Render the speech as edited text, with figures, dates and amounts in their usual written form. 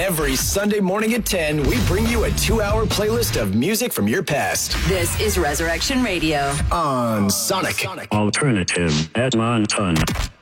Every Sunday morning at 10, we bring you a 2-hour playlist of music from your past. This is Resurrection Radio On Sonic. Alternative Edmonton.